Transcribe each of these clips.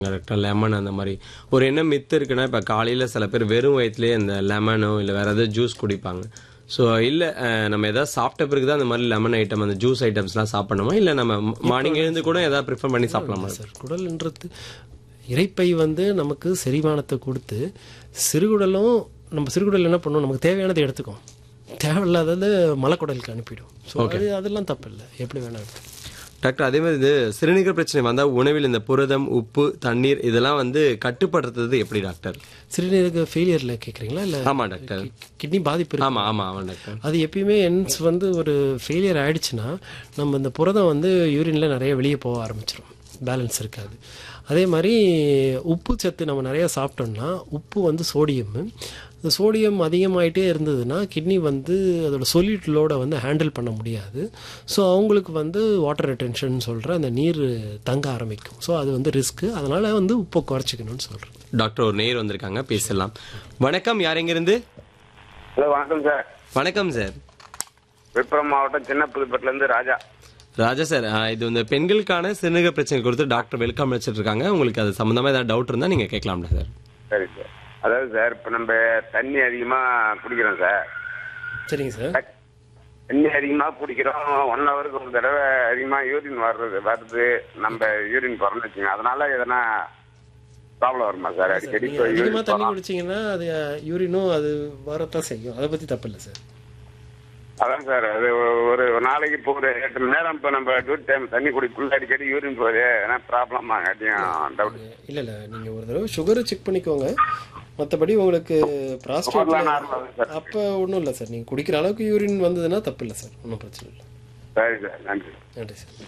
கரெக்டா லெமன் அந்த மாதிரி ஒரு என்ன மித்து இருக்குன்னா, இப்போ காலையில் சில பேர் வெறும் வயிற்றுலேயே இந்த லெமனோ இல்லை வேற ஏதாவது ஜூஸ் குடிப்பாங்க. ஸோ இல்லை நம்ம எதாவது சாப்பிட்ட பிறகு தான் அந்த மாதிரி லெமன் ஐட்டம் அந்த ஜூஸ் ஐட்டம்ஸ்லாம் சாப்பிடணுமா, இல்லை நம்ம மார்னிங் எழுந்து கூட எதாவது ப்ரிஃபர் பண்ணி சாப்பிடலாமா சார்? குடல்ன்றது இறைப்பை வந்து நமக்கு செரிமானத்தை கொடுத்து சிறுகுடலும் நம்ம சிறுகுடல் என்ன பண்ணும், நமக்கு தேவையானதை எடுத்துக்கும், தேவையில்லாதது மலக்குடலுக்கு அனுப்பிடும். ஸோ அதெல்லாம் தப்பு இல்லை, எப்படி வேணா எடுத்து. டாக்டர் அதே மாதிரி இது சிறுநீரக பிரச்சனை வந்தால் உணவில் இந்த புரதம் உப்பு தண்ணீர் இதெல்லாம் வந்து கட்டுப்படுத்துறது எப்படி டாக்டர்? சிறுநீரக ஃபெயிலியரில் கேட்குறீங்களா? இல்லை ஆமாம் டாக்டர், கிட்னி பாதிப்பு இருக்கு. ஆமாம் டாக்டர். அது எப்பயுமே என்ஸ் வந்து ஒரு ஃபெயிலியர் ஆயிடுச்சுன்னா நம்ம இந்த புரதம் வந்து யூரினில் நிறைய வெளியே போக ஆரம்பிச்சிடும், பேலன்ஸ் இருக்காது. அதே மாதிரி உப்பு சத்து நம்ம நிறையா சாப்பிட்டோம்னா உப்பு வந்து சோடியம், இந்த சோடியம் அதிகமாகிட்டே இருந்ததுன்னா கிட்னி வந்து அதோட சொல்யூட் லோடை வந்து ஹேண்டில் பண்ண முடியாது. ஸோ அவங்களுக்கு வந்து வாட்டர் ரிட்டென்ஷன் சொல்கிற அந்த நீர் தங்க ஆரம்பிக்கும். ஸோ அது வந்து ரிஸ்க்கு, அதனால் வந்து உப்பை குறைச்சிக்கணும்னு சொல்கிறேன். டாக்டர் ஒரு நேர் வந்திருக்காங்க, பேசலாம். வணக்கம், யார் எங்கிருந்து? ஹலோ, வணக்கம் சார். வணக்கம் சார். விழுப்புரம் மாவட்டம் சின்ன புதுப்பேட்டிலேருந்து ராஜா. ராஜா சார், இது வந்து பெண்களுக்கான சிறுநீரக பிரச்சனை குறித்து டாக்டர் வெல்கம் அளிச்சிட்டு இருக்காங்க. உங்களுக்கு அது சம்மந்தமாக ஏதாவது டவுட் இருந்தால் நீங்கள் கேட்கலாம்ல சார். சரி சார். அதாவது சார், இப்போ நம்ம தண்ணி அதிகமாக குடிக்கிறோம் சார். சரிங்க சார். தண்ணி அதிகமாக குடிக்கிறோம், 1 ஹவருக்கு ஒரு தடவை அதிகமாக யூரின் வருது, நம்ம யூரின் போகிறோம்னு வச்சுங்க, அதனால எதனா ப்ராப்ளம் வருமா சார்? அடிக்கடி அதிகமாக தண்ணி குடிச்சிங்கன்னா அது யூரினும் அது வரத்தான் செய்யும், அதை பற்றி தப்பு இல்லை சார். அதான் சார், அது ஒரு நாளைக்கு இப்போ ஒரு 8 மணி நேரம் இப்போ நம்ம டியூட்டி டைம் தண்ணி குடிக்குள்ள அடிக்கடி யூரின் போகுது, ஏன்னா ப்ராப்ளமா காட்டியும் டவுட். இல்லை நீங்கள் ஒரு தடவை சுகரை செக் பண்ணிக்கோங்க, மற்றபடி உங்களுக்கு ப்ராஸ்டேட் அப்போ ஒன்றும் இல்லை சார். நீங்கள் குடிக்கிற அளவுக்கு யூரின் வந்ததுன்னா தப்பு இல்லை சார், ஒன்றும் பிரச்சனை இல்லை. சரி சார், நன்றி. நன்றி சார்.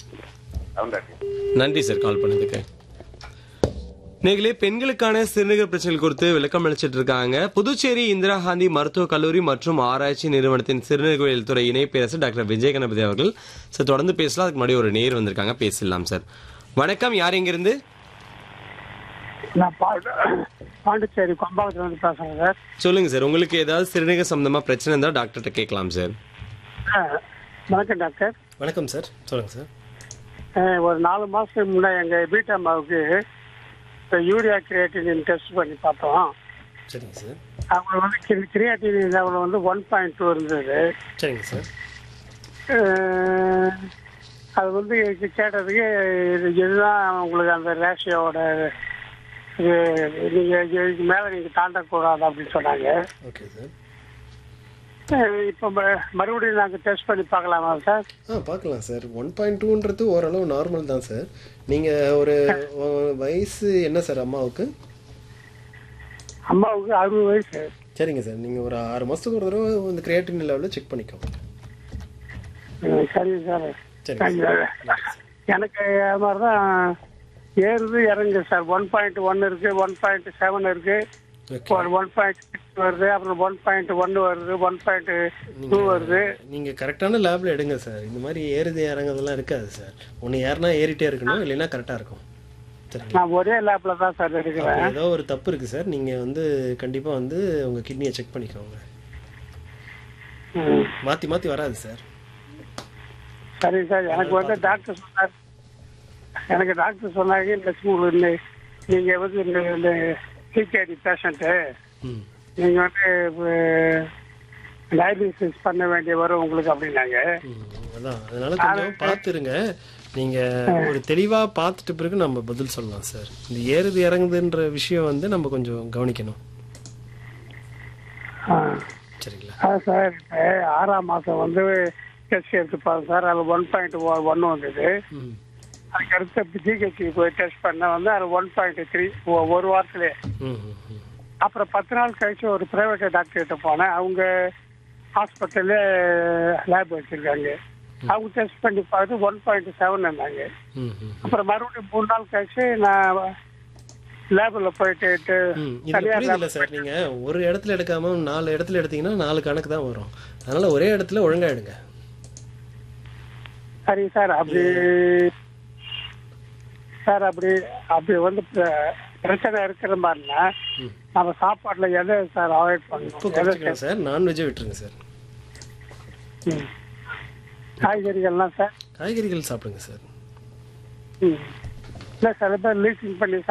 நன்றி சார் கால் பண்ணதுக்கு. நீங்களே பெண்களுக்கான சிறுநீரக பிரச்சனைகள் குறித்து விளக்கம் அளிச்சிட்டு இருக்காங்க புதுச்சேரி இந்திரா காந்தி மருத்துவக் கல்லூரி மற்றும் ஆராய்ச்சி நிறுவனத்தின் சிறுநீரகவியல் துறை இணை பேரரசர் டாக்டர் விஜய் கணபதி அவர்கள். சார் தொடர்ந்து பேசலாம், அதுக்கு முன்னாடி ஒரு நேர் வந்திருக்காங்க, பேசலாம் சார். வணக்கம், யார் எங்கிருந்து? நான் பாண்டிச்சேரி கொம்பாவத்துல இருந்து பேசுறேன் சார். சொல்லுங்க சார், உங்களுக்கு ஏதாவது சிறுநீரக சம்பந்தமா பிரச்சனை இருந்தால் டாக்டர்கிட்ட கேட்கலாம் சார். வணக்கம் டாக்டர். வணக்கம் சார், சொல்லுங்க சார். ஒரு 4 மாசத்துக்கு முன்னாடி எங்க பீட்டாமாவுக்கு யூரியா கிரியேட்டின் டெஸ்ட் பண்ணி பார்த்தோம். சரிங்க சார். அவங்க வந்து கிரியேட்டின் லெவல் வந்து 1.2 இருந்தது. சரிங்க சார். அது வந்து கேட்டதுக்கு இதுதான் உங்களுக்கு அந்த ரேஷியோட நீங்க இதுக்கு மேல நீங்க தாண்டக்கூடாது அப்படின்னு சொன்னாங்க. Okay sir. இப்போ மறுபடியும் நாங்கள் டெஸ்ட் பண்ணி பார்க்கலாமா சார்? பார்க்கலாம் சார். 1.2ன்றது ஓரளவு நார்மல் தான் சார். நீங்கள் ஒரு வயசு என்ன சார் அம்மாவுக்கு? அம்மாவுக்கு 60 வயசு. சரிங்க சார், நீங்கள் ஒரு 6 மாதத்துக்கு ஒரு தடவை இந்த கிரியேட்டின் லெவலில் செக் பண்ணிக்கோங்க. சரிங்க சார். எனக்கு அது மாதிரி தான் ஏறுது இறங்குது சார். 1.1 இருக்கு, 1.7 இருக்கு, 1.6 வருது, அப்புறம் 1.1 வருது, 1.2 வருது. நீங்கள் கரெக்டான லேபில் எடுங்க சார். இந்த மாதிரி ஏறுது இறங்குறதெல்லாம் இருக்காது சார். ஒன்று ஏறினா ஏறிட்டே இருக்கணும், இல்லைன்னா கரெக்டாக இருக்கும். சரிங்க, நான் ஒரே லேபில் தான் சார் எடுக்கிறேன். ஏதோ ஒரு தப்பு இருக்குது சார். நீங்கள் வந்து கண்டிப்பாக வந்து உங்கள் கிட்னியை செக் பண்ணிக்கோங்க. மாற்றி மாற்றி வராது சார். சரி சார். எனக்கு வந்து டாக்டர் சொன்னார், இந்த நீங்கள் வந்து இந்த சிகேடி பேஷண்ட்டு நீங்கள் வந்து டயாலிசிஸ் பண்ண வேண்டிய வரும் உங்களுக்கு அப்படின்னாங்க. அதான், அதனால கொஞ்சம் பார்த்துருங்க. நீங்கள் ஒரு தெளிவாக பார்த்துட்டு பிறகு நம்ம பதில் சொல்லலாம் சார். இந்த ஏறுது இறங்குதுன்ற விஷயம் வந்து நம்ம கொஞ்சம் கவனிக்கணும். சரிங்களா? சார், 6ஆம் மாதம் வந்து டெஸ்ட் எடுத்துப்பாங்க சார். அது 1.1 வந்தது. அதுக்கடுத்து ஜிஹெச்சி போய் டெஸ்ட் பண்ண வந்து அது 1.3 ஒரு வாரத்திலே. அப்புறம் 10 நாள் கழிச்சு ஒரு பிரைவேட் டாக்டர் கிட்ட போனேன். அவங்க ஹாஸ்பிட்டல்ல லேப் வச்சிருக்காங்க. அவங்க டெஸ்ட் பண்ணி பார்த்து 1.7 இருந்தாங்க. அப்புறம் மறுபடியும் 3 நாள் கழிச்சு நான் லேபில் போயிட்டு சார், நீங்க ஒரு இடத்துல எடுக்காம 4 இடத்துல எடுத்தீங்கன்னா 4 கணக்கு தான் வரும். அதனால ஒரே இடத்துல ஒழுங்கா எடுங்க. சரி சார். அப்படி வந்து பிரச்சனை இருக்கிற மாதிரினா நம்ம சாப்பாட்டுல எதை சார் அவாய்ட் பண்ணணும் சார்? நான்வெஜ்ஜை விட்டுருங்க சார். காய்கறிகள்லாம் சார்? காய்கறிகள் சாப்பிடுங்க சார். இல்லை சில பேர் லீச்சிங் பண்ணி